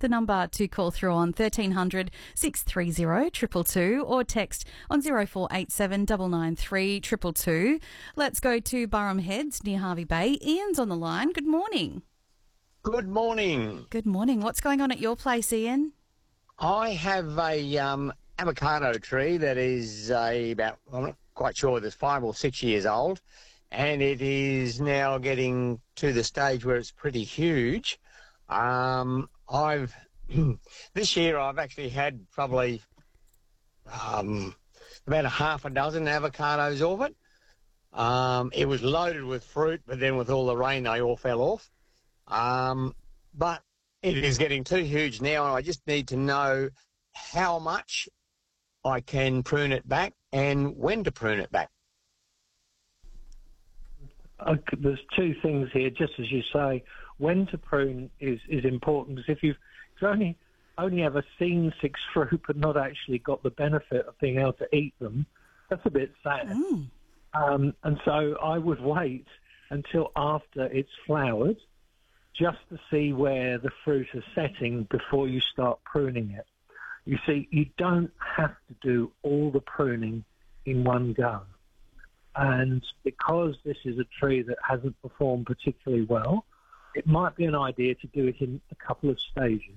the number to call through on 1300 630 222 or text on 0487 993 222. Let's go to Burham Heads near Hervey Bay. Ian's on the line. Good morning. Good morning. Good morning. What's going on at your place, Ian? I have a avocado tree that is about, I'm not quite sure, it's 5 or 6 years old, and it is now getting to the stage where it's pretty huge. This year I've actually had probably about a half a dozen avocados off it. It was loaded with fruit, but then with all the rain they all fell off. But it is getting too huge now, and I just need to know how much I can prune it back and when to prune it back. There's two things here, just as you say. When to prune is important, because if you've only ever seen 6 fruit but not actually got the benefit of being able to eat them, that's a bit sad. And so I would wait until after it's flowered, just to see where the fruit is setting before you start pruning it. You see, you don't have to do all the pruning in one go. And because this is a tree that hasn't performed particularly well, it might be an idea to do it in a couple of stages.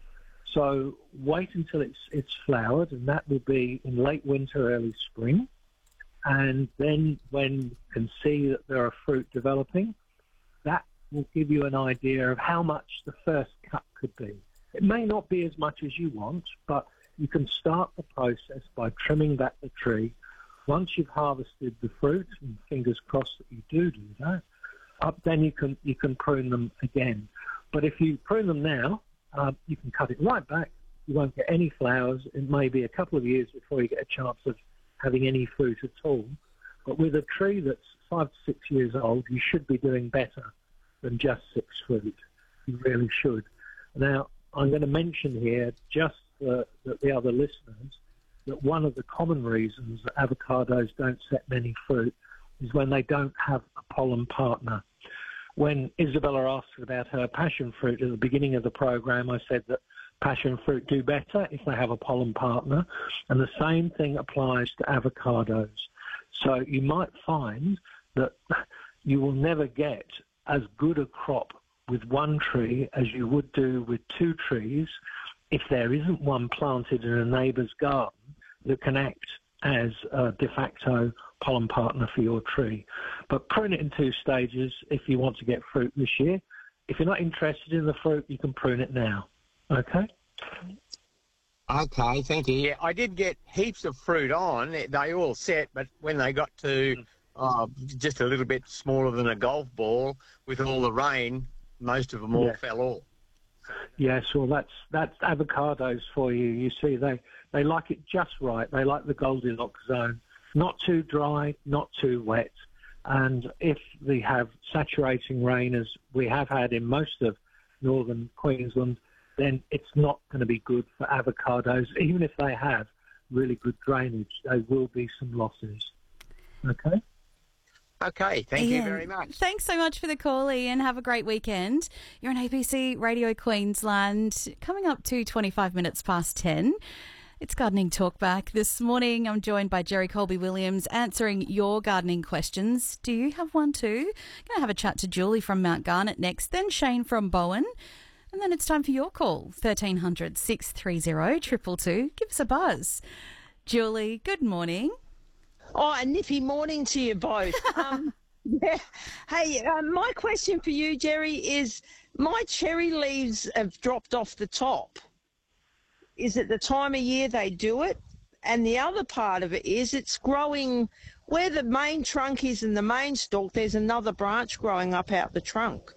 So wait until it's flowered, and that will be in late winter, early spring. And then when you can see that there are fruit developing, that will give you an idea of how much the first cut could be. It may not be as much as you want, but you can start the process by trimming back the tree. Once you've harvested the fruit, and fingers crossed that you do that, then you can prune them again. But if you prune them now, you can cut it right back. You won't get any flowers. It may be a couple of years before you get a chance of having any fruit at all. But with a tree that's 5 to 6 years old, you should be doing better than just 6 fruit. You really should. Now, I'm going to mention here, just for the other listeners, that one of the common reasons that avocados don't set many fruit is when they don't have a pollen partner. When Isabella asked about her passion fruit at the beginning of the program, I said that passion fruit do better if they have a pollen partner, and the same thing applies to avocados. So you might find that you will never get as good a crop with one tree as you would do with 2 trees if there isn't one planted in a neighbour's garden that can act as a de facto pollen partner for your tree. But prune it in 2 stages if you want to get fruit this year. If you're not interested in the fruit, you can prune it now. Okay? Okay, thank you. Yeah, I did get heaps of fruit on. They all set, but when they got to just a little bit smaller than a golf ball, with all the rain, most of them all fell off. Yes, well, that's avocados for you. You see, they like it just right. They like the Goldilocks zone. Not too dry, not too wet. And if they have saturating rain, as we have had in most of northern Queensland, then it's not going to be good for avocados. Even if they have really good drainage, there will be some losses. Okay? Okay, thank you very much. Thanks so much for the call, Ian. Have a great weekend. You're on ABC Radio Queensland. Coming up to 25 minutes past 10. It's Gardening Talkback. This morning I'm joined by Jerry Colby-Williams answering your gardening questions. Do you have one too? Going to have a chat to Julie from Mount Garnet next, then Shane from Bowen. And then it's time for your call, 1300 630 222. Give us a buzz. Julie, good morning. Oh, a nippy morning to you both. Yeah. Hey, my question for you, Jerry, is my cherry leaves have dropped off the top. Is it the time of year they do it? And the other part of it is it's growing where the main trunk is and the main stalk, there's another branch growing up out the trunk.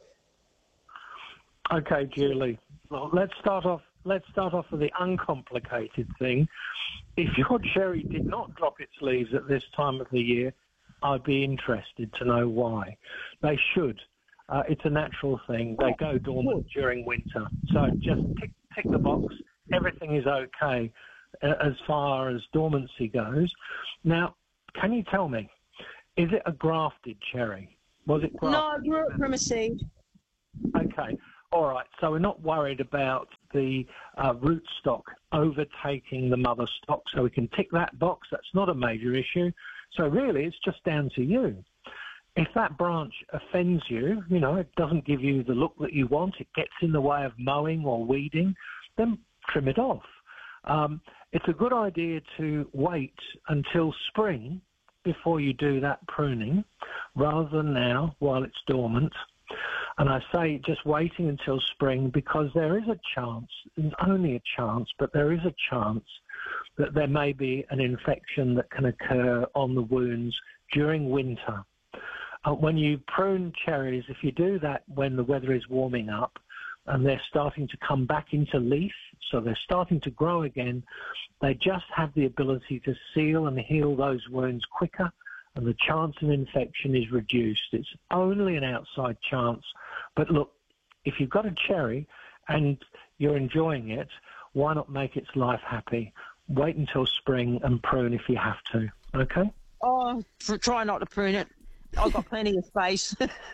Okay, Julie. Well, let's start off with the uncomplicated thing. If your cherry did not drop its leaves at this time of the year, I'd be interested to know why. They should. It's a natural thing. They go dormant during winter. So just tick the box. Everything is okay as far as dormancy goes. Now, can you tell me, is it a grafted cherry? Was it grafted? No, I grew it from a seed. Okay. All right, so we're not worried about the rootstock overtaking the mother stock, so we can tick that box. That's not a major issue. So really, it's just down to you. If that branch offends you, it doesn't give you the look that you want, it gets in the way of mowing or weeding, then trim it off. It's a good idea to wait until spring before you do that pruning, rather than now while it's dormant. And I say just waiting until spring because there is a chance, and only a chance, but there is a chance that there may be an infection that can occur on the wounds during winter. When you prune cherries, if you do that when the weather is warming up and they're starting to come back into leaf, so they're starting to grow again, they just have the ability to seal and heal those wounds quicker, and the chance of infection is reduced. It's only an outside chance. But look, if you've got a cherry and you're enjoying it, why not make its life happy? Wait until spring and prune if you have to, okay? Oh, try not to prune it. I've got plenty of space.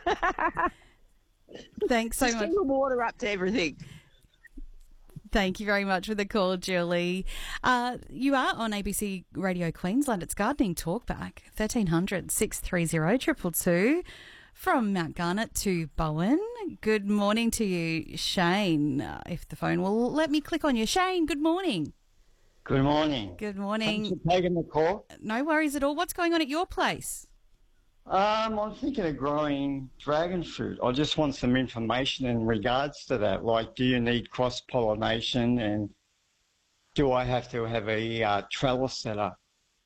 Thanks so Just much. bring the water up to everything. Thank you very much for the call, Julie. You are on ABC Radio Queensland. It's Gardening Talkback, 1300 630 222 from Mount Garnet to Bowen. Good morning to you, Shane. If the phone will let me click on you. Shane, good morning. Good morning. Good morning. Thanks for taking the call. No worries at all. What's going on at your place? I'm thinking of growing dragon fruit. I just want some information in regards to that. Like, do you need cross-pollination, and do I have to have a trellis set up?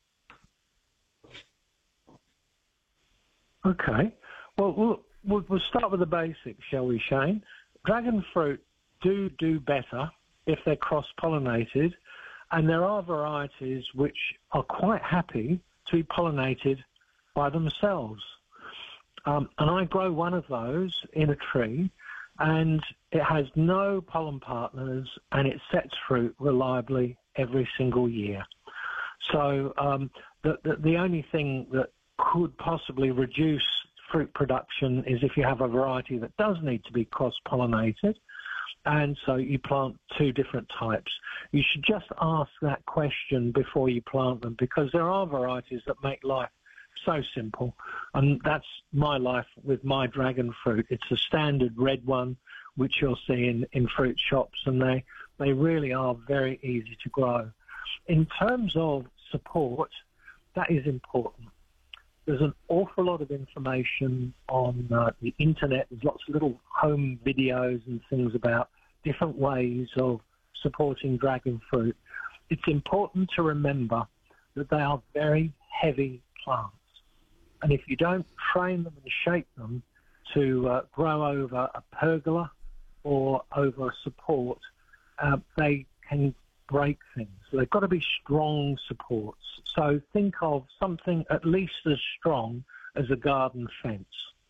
Okay. Well, we'll start with the basics, shall we, Shane? Dragon fruit do better if they're cross-pollinated, and there are varieties which are quite happy to be pollinated by themselves. And I grow one of those in a tree, and it has no pollen partners, and it sets fruit reliably every single year. So the only thing that could possibly reduce fruit production is if you have a variety that does need to be cross-pollinated, and so you plant two different types. You should just ask that question before you plant them, because there are varieties that make life so simple, and that's my life with my dragon fruit. It's a standard red one, which you'll see in fruit shops, and they really are very easy to grow. In terms of support, that is important. There's an awful lot of information on the internet. There's lots of little home videos and things about different ways of supporting dragon fruit. It's important to remember that they are very heavy plants. And if you don't train them and shape them to grow over a pergola or over a support, they can break things. So they've got to be strong supports. So think of something at least as strong as a garden fence.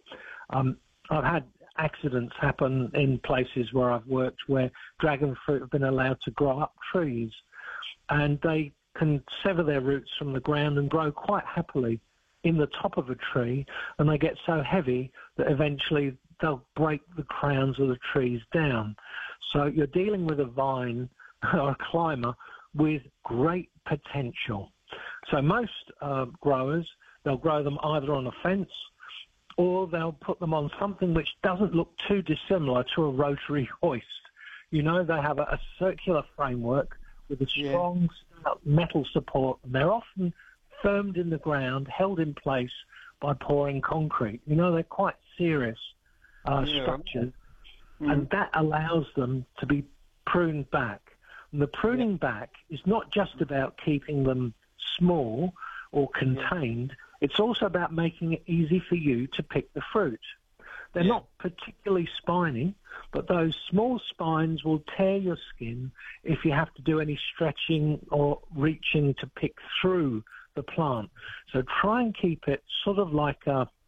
I've had accidents happen in places where I've worked where dragon fruit have been allowed to grow up trees, and they can sever their roots from the ground and grow quite happily in the top of a tree, and they get so heavy that eventually they'll break the crowns of the trees down. So you're dealing with a vine or a climber with great potential. So most growers, they'll grow them either on a fence or they'll put them on something which doesn't look too dissimilar to a rotary hoist. You know, they have a circular framework with a strong metal support, and they're often firmed in the ground, held in place by pouring concrete. You know, they're quite serious structures, and that allows them to be pruned back. And the pruning back is not just about keeping them small or contained, it's also about making it easy for you to pick the fruit. They're not particularly spiny, but those small spines will tear your skin if you have to do any stretching or reaching to pick through the plant. So try and keep it sort of like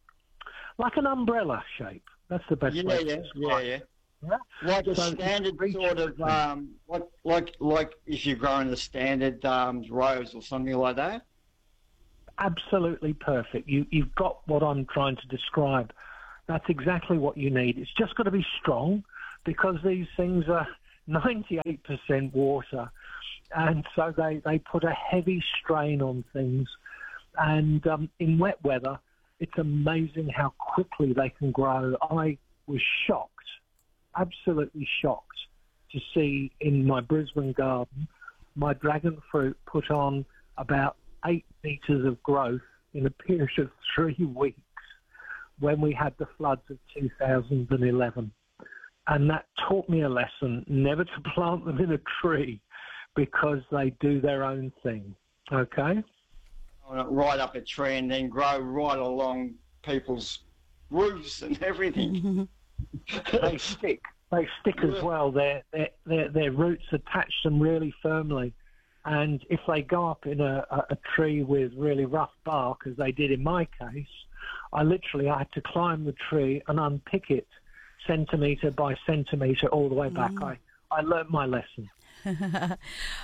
an umbrella shape. That's the best way to describe it. Yeah? Like a standard sort of, like if you're growing the standard rose or something like that? Absolutely perfect. You've got what I'm trying to describe. That's exactly what you need. It's just got to be strong. because these things are 98% water. And so they put a heavy strain on things. And in wet weather, it's amazing how quickly they can grow. I was shocked, absolutely shocked, to see in my Brisbane garden my dragon fruit put on about 8 metres of growth in a period of 3 weeks when we had the floods of 2011. And that taught me a lesson, never to plant them in a tree because they do their own thing, okay? Right up a tree and then grow right along people's roofs and everything. They stick as well. Their roots attach them really firmly. And if they go up in a tree with really rough bark, as they did in my case, I had to climb the tree and unpick it centimetre by centimetre all the way back. I learnt my lesson. Can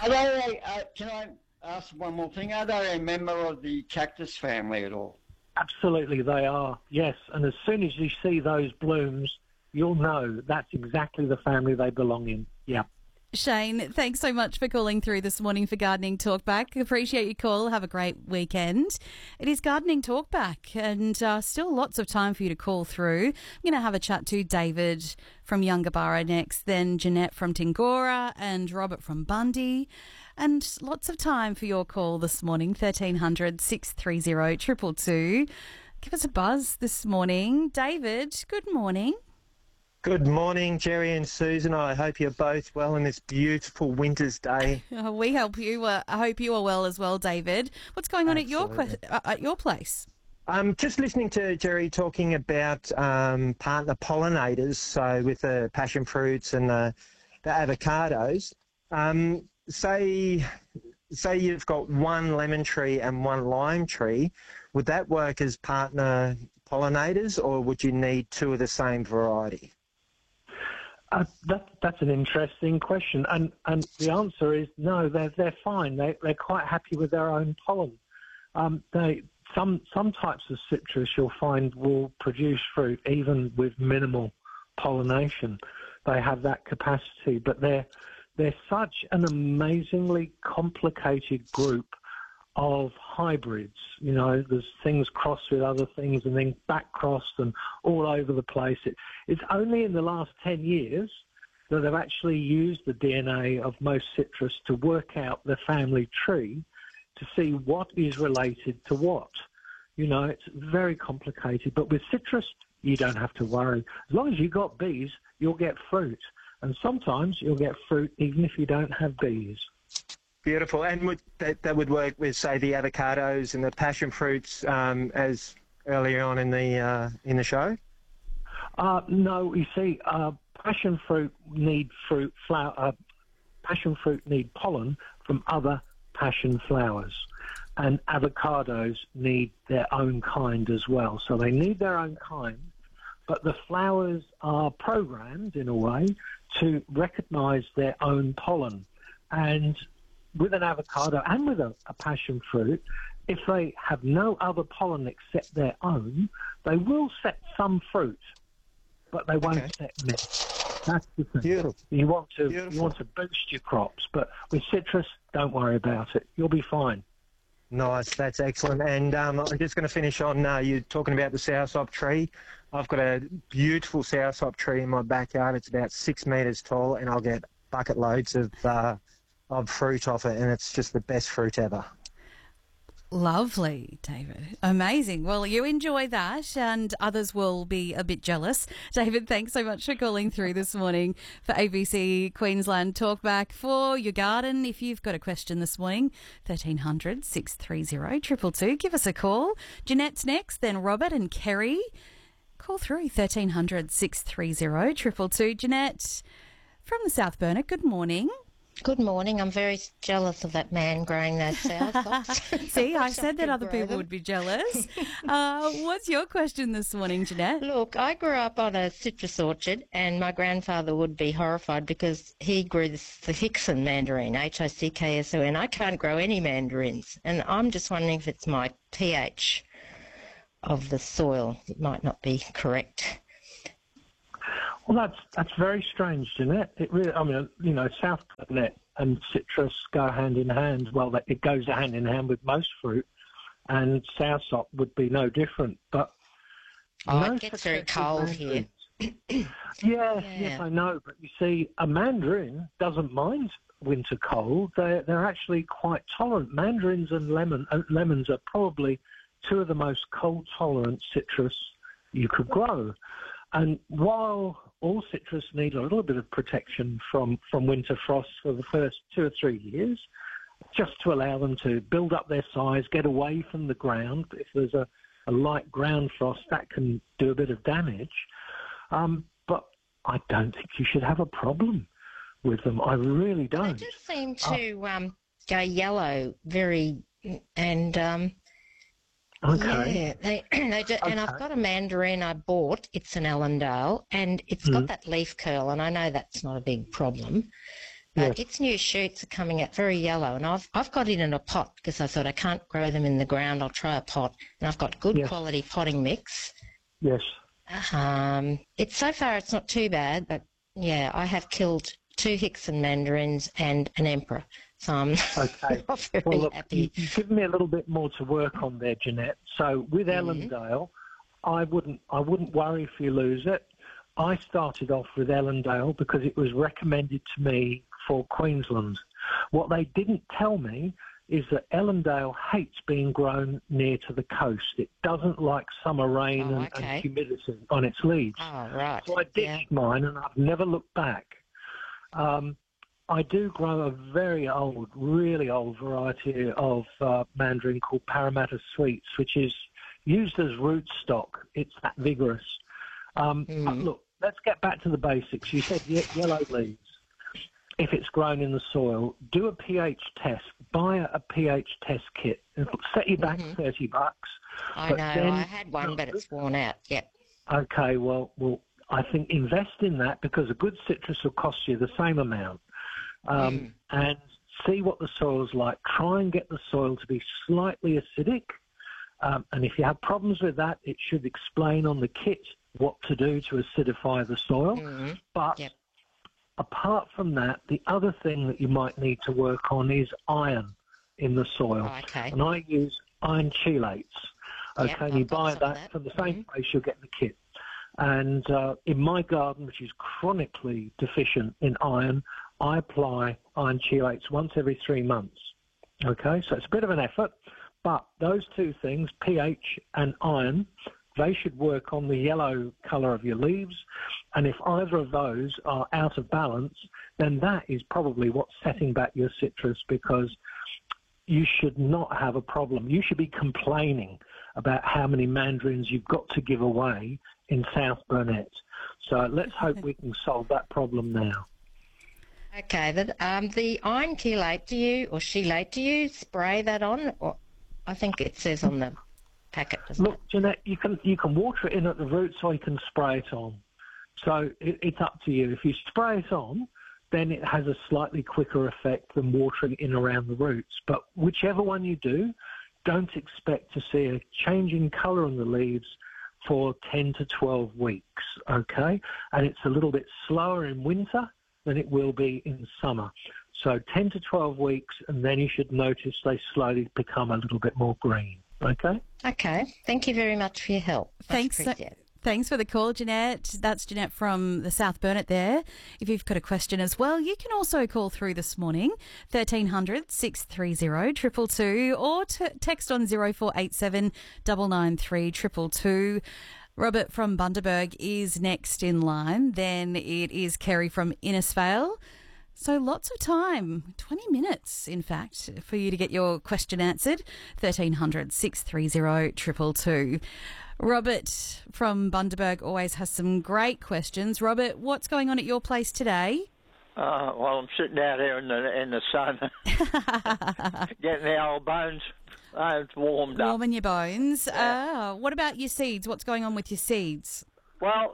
I ask one more thing? Are they a member of the cactus family at all? Absolutely, they are, yes. And as soon as you see those blooms, you'll know that's exactly the family they belong in. Yeah. Shane, thanks so much for calling through this morning for Gardening Talkback. Appreciate your call. Have a great weekend. It is Gardening Talkback, and still lots of time for you to call through. I'm going to have a chat to David from Yungabarra next, then Jeanette from Tingora and Robert from Bundy. And lots of time for your call this morning, 1300 630 222. Give us a buzz this morning. David, good morning. Good morning, Jerry and Susan. I hope you're both well on this beautiful winter's day. We help you. I hope you are well as well, David. What's going on at your place? Just listening to Jerry talking about partner pollinators, so with the passion fruits and the avocados. Say you've got one lemon tree and one lime tree. Would that work as partner pollinators, or would you need two of the same variety? That's an interesting question, and the answer is no. They're fine. They're quite happy with their own pollen. Some types of citrus you'll find will produce fruit even with minimal pollination. They have that capacity, but they're such an amazingly complicated group of hybrids. You know, there's things crossed with other things and then back crossed and all over the place. It's only in the last 10 years that they've actually used the DNA of most citrus to work out the family tree to see what is related to what. You know, it's very complicated. But with citrus, you don't have to worry. As long as you've got bees, you'll get fruit. And sometimes you'll get fruit even if you don't have bees. Beautiful. And that would work with, say, the avocados and the passion fruits as earlier on in the show? No, you see, passion fruit need pollen from other passion flowers, and avocados need their own kind as well. So they need their own kind, but the flowers are programmed in a way to recognise their own pollen. And with an avocado and with a passion fruit, if they have no other pollen except their own, they will set some fruit, but they won't set many. That's the thing. Beautiful. You want to boost your crops, but with citrus, don't worry about it. You'll be fine. Nice, that's excellent. And I'm just going to finish on you talking about the soursop tree. I've got a beautiful soursop tree in my backyard. It's about 6 metres tall, and I'll get bucket loads of fruit off it, and it's just the best fruit ever. Lovely, David. Amazing. Well, you enjoy that, and others will be a bit jealous. David, thanks so much for calling through this morning for ABC Queensland Talkback for your garden. If you've got a question this morning, 1300 630 222. Give us a call. Jeanette's next, then Robert and Kerry. Call through 1300 630 222. Jeanette from the South Burnet, good morning. Good morning. I'm very jealous of that man growing those soursop. See, I said that other people would be jealous. What's your question this morning, Jeanette? Look, I grew up on a citrus orchard, and my grandfather would be horrified because he grew the Hickson mandarin, Hickson. I can't grow any mandarins, and I'm just wondering if it's my pH of the soil. It might not be correct. Well, that's very strange, Jeanette. It really, I mean, you know, South Burnet and citrus go hand in hand. Well, it goes hand in hand with most fruit, and soursop would be no different. But it gets very cold here. Yes, I know. But you see, a mandarin doesn't mind winter cold. They're actually quite tolerant. Mandarins and lemons are probably two of the most cold-tolerant citrus you could grow. And while all citrus need a little bit of protection from winter frost for the first 2 or 3 years, just to allow them to build up their size, get away from the ground. If there's a light ground frost, that can do a bit of damage. But I don't think you should have a problem with them. I really don't. They just seem to go yellow and... Okay. Yeah, they do, and I've got a mandarin I bought. It's an Ellendale, and it's got that leaf curl, and I know that's not a big problem. But its new shoots are coming out very yellow, and I've got it in a pot because I thought I can't grow them in the ground. I'll try a pot, and I've got good quality potting mix. Yes. It's so far it's not too bad, but yeah, I have killed 2 Hickson mandarins and an emperor. So I'm not very happy. You've given me a little bit more to work on there, Jeanette. So with Ellendale, I wouldn't worry if you lose it. I started off with Ellendale because it was recommended to me for Queensland. What they didn't tell me is that Ellendale hates being grown near to the coast. It doesn't like summer rain and humidity on its leaves. Oh, right. So I ditched mine, and I've never looked back. I do grow a very old, really old variety of mandarin called Parramatta Sweets, which is used as rootstock. It's that vigorous. But look, let's get back to the basics. You said yellow leaves. If it's grown in the soil, do a pH test. Buy a pH test kit. It'll set you back $30. I know. I had one, but it's worn out. Yep. Okay. Well, I think invest in that because a good citrus will cost you the same amount. And see what the soil's like. Try and get the soil to be slightly acidic. And if you have problems with that, it should explain on the kit what to do to acidify the soil. But apart from that, the other thing that you might need to work on is iron in the soil. And I use iron chelates. And you buy that from the same place you'll get the kit. And in my garden, which is chronically deficient in iron, I apply iron chelates once every 3 months. Okay, so it's a bit of an effort, but those two things, pH and iron, they should work on the yellow colour of your leaves. And if either of those are out of balance, then that is probably what's setting back your citrus, because you should not have a problem. You should be complaining about how many mandarins you've got to give away in South Burnet. So let's hope we can solve that problem now. Okay, the iron chelate, chelate, do you spray that on? Or I think it says on the packet, doesn't it? Look, Jeanette, you can water it in at the roots or you can spray it on. So it's up to you. If you spray it on, then it has a slightly quicker effect than watering in around the roots. But whichever one you do, don't expect to see a change in colour on the leaves for 10 to 12 weeks, okay? And it's a little bit slower in winter than it will be in summer. So 10 to 12 weeks, and then you should notice they slowly become a little bit more green, okay? Okay. Thank you very much for your help. Thanks for the call, Jeanette. That's Jeanette from the South Burnet there. If you've got a question as well, you can also call through this morning, 1300 630 222, or text on 0487 993 222. Robert from Bundaberg is next in line. Then it is Kerry from Innisfail. So lots of time, 20 minutes, in fact, for you to get your question answered. 1300 630 222. Robert from Bundaberg always has some great questions. Robert, what's going on at your place today? Well, I'm sitting out here in the sun, getting the old bones warmed up. Warming your bones. Yeah. What about your seeds? What's going on with your seeds? Well,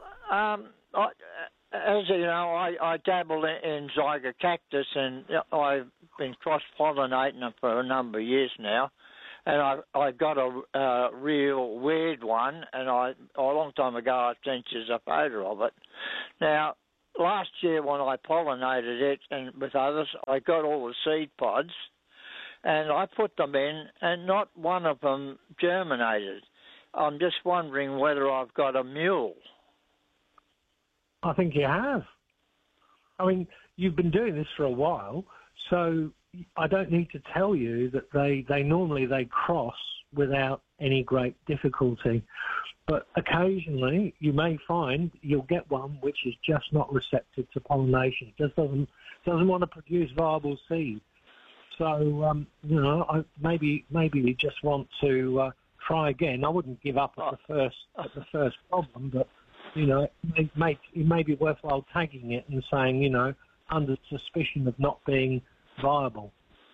as you know, I dabble in Zyga cactus, and I've been cross-pollinating them for a number of years now. and I got a real weird one, and a long time ago I sent you a photo of it. Now, last year when I pollinated it and with others, I got all the seed pods, and I put them in, and not one of them germinated. I'm just wondering whether I've got a mule. I think you have. I mean, you've been doing this for a while, so I don't need to tell you that they normally cross without any great difficulty. But occasionally you may find you'll get one which is just not receptive to pollination. It just doesn't want to produce viable seed. So maybe you just want to try again. I wouldn't give up at the first problem, but it may be worthwhile tagging it and saying under suspicion of not being viable.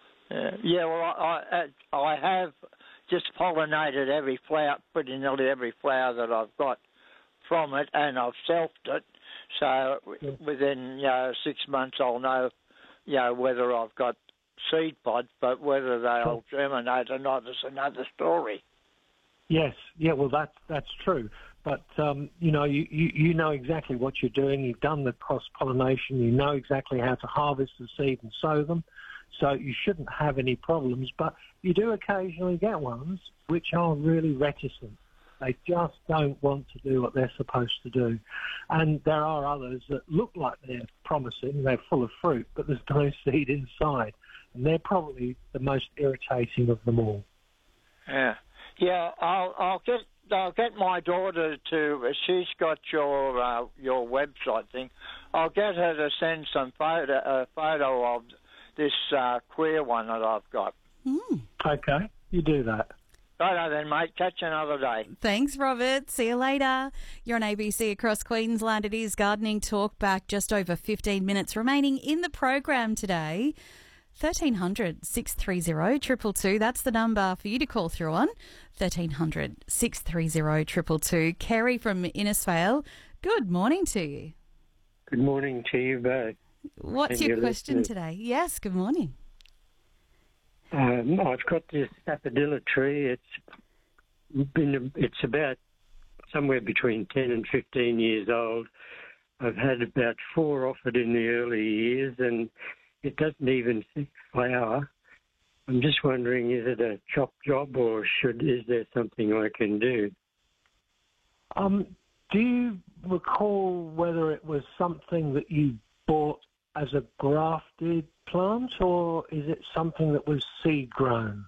I have just pollinated every flower, pretty nearly every flower that I've got from it, and I've selfed it. So within 6 months, I'll know whether I've got seed pods, but whether they'll germinate or not is another story. Yes, well that's true. But you know exactly what you're doing. You've done the cross pollination. You know exactly how to harvest the seed and sow them. So you shouldn't have any problems. But you do occasionally get ones which are really reticent. They just don't want to do what they're supposed to do. And there are others that look like they're promising. They're full of fruit, but there's no seed inside. And they're probably the most irritating of them all. Yeah. I'll get my daughter to. She's got your website thing. I'll get her to send a photo of this queer one that I've got. Okay, you do that. Righto then, mate. Catch you another day. Thanks, Robert. See you later. You're on ABC across Queensland. It is Gardening Talk back. Just over 15 minutes remaining in the program today. 1300 630 222. That's the number for you to call through on. 1300 630 222. Kerry from Innisfail, good morning to you. Good morning to you both. What's your question today? Yes, good morning. I've got this sapodilla tree. It's about somewhere between 10 and 15 years old. I've had about 4 off it in the early years, and it doesn't even flower. I'm just wondering, is it a chop job, or is there something I can do? Do you recall whether it was something that you bought as a grafted plant, or is it something that was seed grown?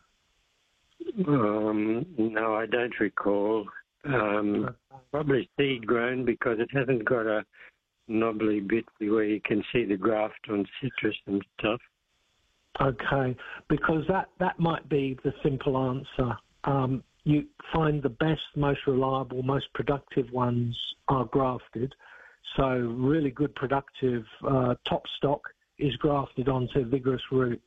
No, I don't recall. Probably seed grown, because it hasn't got a knobbly bit where you can see the graft on citrus and stuff. Okay, because that might be the simple answer. You find the best, most reliable, most productive ones are grafted. So really good, productive top stock is grafted onto vigorous roots.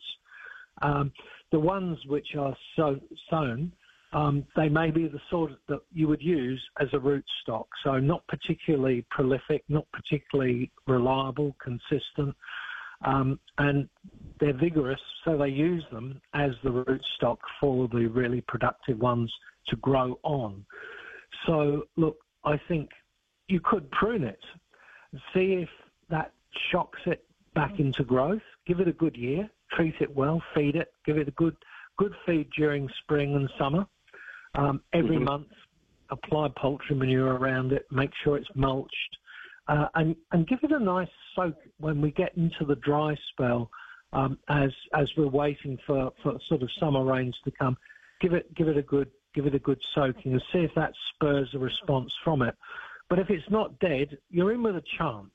The ones which are sown, they may be the sort that you would use as a root stock. So not particularly prolific, not particularly reliable, consistent, and they're vigorous, so they use them as the root stock for the really productive ones to grow on. So, look, I think you could prune it, see if that shocks it back into growth, give it a good year, treat it well, feed it, give it a good feed during spring and summer. Every month, apply poultry manure around it, make sure it's mulched, and give it a nice soak when we get into the dry spell, as we're waiting for sort of summer rains to come. Give it a good soaking and see if that spurs a response from it. But if it's not dead, you're in with a chance.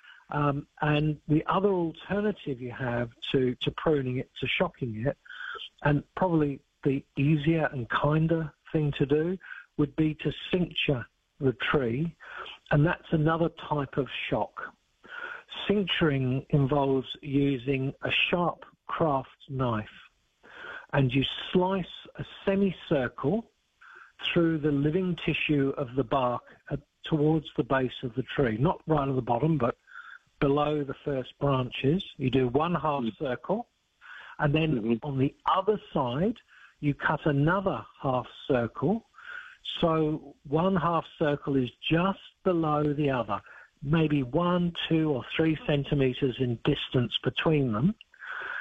And the other alternative you have to pruning it, to shocking it, and probably the easier and kinder thing to do, would be to cincture the tree, and that's another type of shock. Cincturing involves using a sharp craft knife, and you slice a semicircle through the living tissue of the bark towards the base of the tree, not right at the bottom, but below the first branches. You do one half circle, and then on the other side, you cut another half circle. So one half circle is just below the other, maybe 1, 2 or 3 centimetres in distance between them.